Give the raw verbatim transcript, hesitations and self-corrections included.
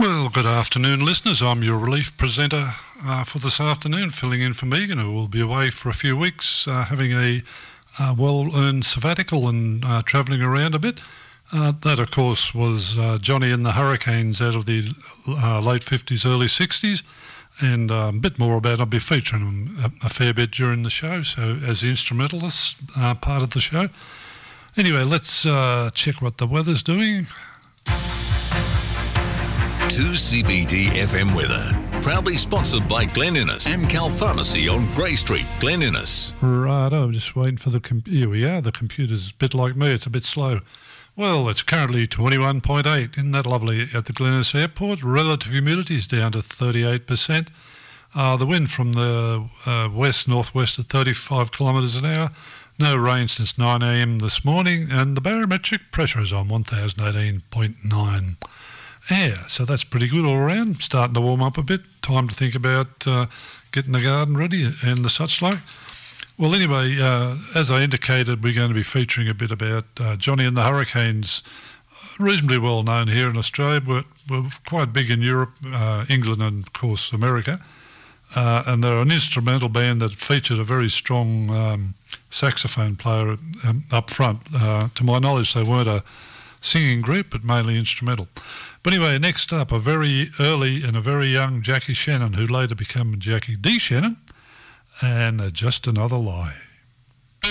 Well, good afternoon, listeners. I'm your relief presenter uh, for this afternoon, filling in for Megan, who will be away for a few weeks, uh, having a uh, well-earned sabbatical and uh, travelling around a bit. Uh, that, of course, was uh, Johnny and the Hurricanes out of the uh, late fifties, early sixties, and uh, a bit more about it. I'll be featuring them a, a fair bit during the show, so as the instrumentalists uh, part of the show. Anyway, let's uh, check what the weather's doing. two C B D F M weather, proudly sponsored by Glen Innes, Amcal Pharmacy on Grey Street, Glen Innes. Right, I'm just waiting for the computer. Here we are. The computer's a bit like me. It's a bit slow. Well, it's currently twenty-one point eight. Isn't that lovely at the Glen Innes Airport? Relative humidity is down to thirty-eight percent. Uh, the wind from the uh, west-northwest at thirty-five kilometres an hour. No rain since nine a.m. this morning. And the barometric pressure is on one thousand eighteen point nine. Yeah, so that's pretty good all around. Starting to warm up a bit. Time to think about uh, getting the garden ready and the such like. Well, anyway, uh, as I indicated, we're going to be featuring a bit about uh, Johnny and the Hurricanes, reasonably well known here in Australia, but we're quite big in Europe, uh, England and, of course, America. Uh, and they're an instrumental band that featured a very strong um, saxophone player um, up front. Uh, to my knowledge, they weren't a singing group, but mainly instrumental. But anyway, next up, a very early and a very young Jackie Shannon, who later became Jackie D. Shannon, and uh, Just Another Lie.